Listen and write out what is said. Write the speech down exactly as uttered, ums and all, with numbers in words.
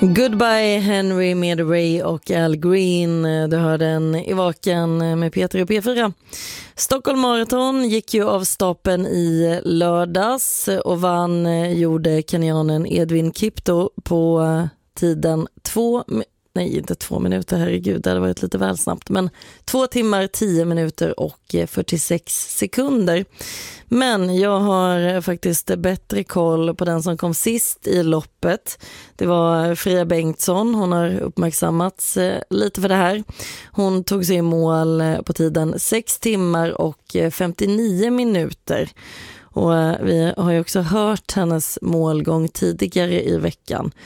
Goodbye Henry med Ray och Al Green. Du hörde en i vaken med Peter och P fyra. Stockholm Marathon gick ju av stapeln i lördags och vann gjorde kenyanen Edwin Kipto på tiden två nej inte två minuter, herregud, det hade varit lite väl snabbt, men två timmar, tio minuter och fyrtiosex sekunder. Men jag har faktiskt bättre koll på den som kom sist i loppet. Det var Freja Bengtsson, hon har uppmärksammats lite för det här. Hon tog sig i mål på tiden sex timmar och femtionio minuter. Och vi har ju också hört hennes målgång tidigare i veckan.